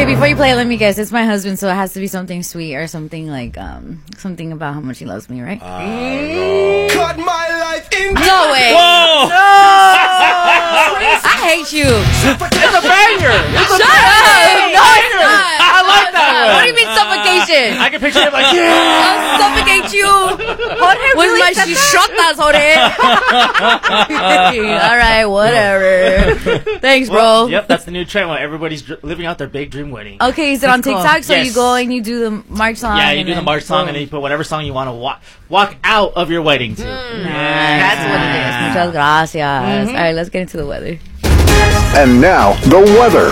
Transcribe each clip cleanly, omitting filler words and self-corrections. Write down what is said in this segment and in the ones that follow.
Okay, before you play it, let me guess. It's my husband, so it has to be something sweet or something like something about how much he loves me, right? Cut my life in. No way. Whoa! No. I hate you. It's a banger. Shut up. No, it's not. I like that one. What do you mean suffocation? I can picture him like, yeah. I'll suffocate you. Jorge With really my said that? chichotas, Jorge. All right, whatever. Thanks, bro. Yep, that's the new trend while everybody's living out their big dream wedding. Okay, is it on That's cool. TikTok? So Yes. you go and you do the March song. Yeah, you and do the then March song boom. and then you put whatever song you want to walk out of your wedding to. That's what it is. Muchas gracias. All right, let's get into the weather. And now, the weather.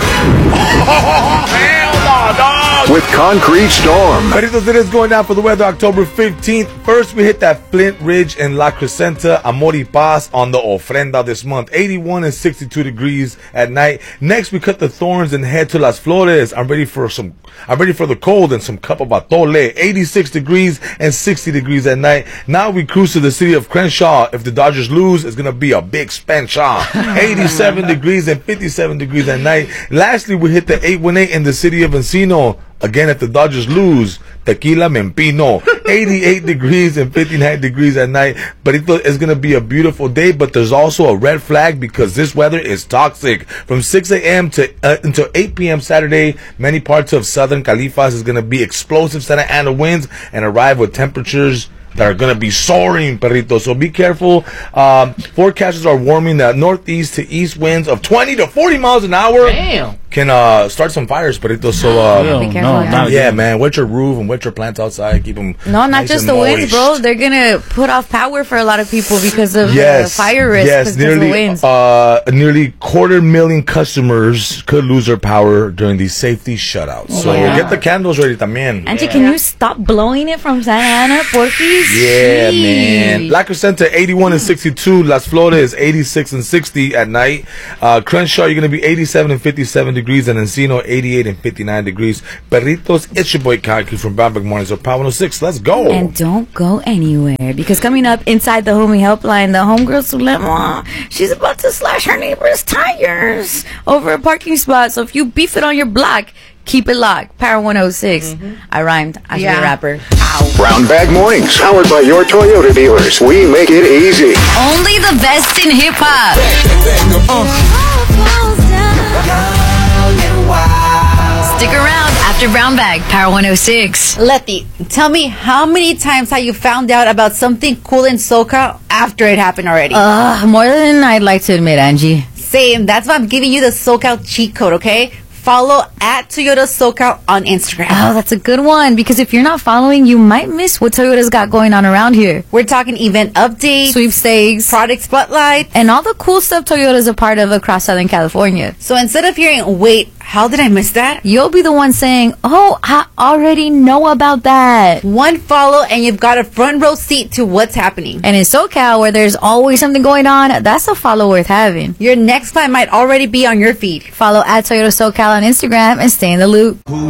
With Concrete Storm. Peritos, it is going down for the weather October 15th. First, we hit that Flint Ridge and La Crescenta, Amor y Paz on the Ofrenda this month. 81 and 62 degrees at night. Next, we cut the thorns and head to Las Flores. I'm ready for the cold and some cup of atole. 86 degrees and 60 degrees at night. Now we cruise to the city of Crenshaw. If the Dodgers lose, it's going to be a big Spenshaw. 87 degrees and 57 degrees at night. Lastly, we hit the 818 in the city of Encino. Again, if the Dodgers lose, Tequila Mempino. 88 degrees and 59 degrees at night. But it's going to be a beautiful day, but there's also a red flag because this weather is toxic. From 6 a.m. to until 8 p.m. Saturday, many parts of southern Califas is going to be explosive Santa Ana winds and arrive with temperatures that are going to be soaring, perrito. So be careful. Forecasters are warning that northeast to east winds of 20 to 40 miles an hour. Damn. Can start some fires, perrito. So Be careful, yeah. yeah, man, wet your roof and wet your plants outside. Keep them No, not nice just and the winds, moist. bro. They're gonna put off power for a lot of people because of the fire risk. Yes, because of the winds. nearly 250,000 customers could lose their power during these safety shutouts. So yeah. get the candles ready también. Angie, can you stop blowing it from Santa Ana, porfis? Yeah, Jeez. man. La Crescenta 81 and 62. Las Flores 86 and 60 at night. Crenshaw, you're going to be 87 and 57 degrees. And Encino 88 and 59 degrees. Perritos, it's your boy Kaki from Brownback Mornings of Power 106. Let's go. And don't go anywhere because coming up inside the homie helpline, the homegirl Sulema, she's about to slash her neighbor's tires over a parking spot. So if you beef it on your block, keep it locked. Power 106. I rhymed. I should be a rapper. Ow. Brown Bag Mornings, powered by your Toyota dealers. We make it easy. Only the best in hip hop. Stick around after Brown Bag, Power 106. Letty, tell me, how many times have you found out about something cool in SoCal after it happened already? More than I'd like to admit, Angie. Same. That's why I'm giving you the SoCal cheat code, okay? Follow at Toyota SoCal on Instagram. Oh, that's a good one because if you're not following, you might miss what Toyota's got going on around here. We're talking event updates, Sweepstakes, product spotlight, and all the cool stuff Toyota's a part of across Southern California. So instead of hearing, wait, how did I miss that? You'll be the one saying, oh, I already know about that. One follow and you've got a front row seat to what's happening. And in SoCal, where there's always something going on, that's a follow worth having. Your next plan might already be on your feed. Follow at Toyota SoCal on Instagram and stay in the loop.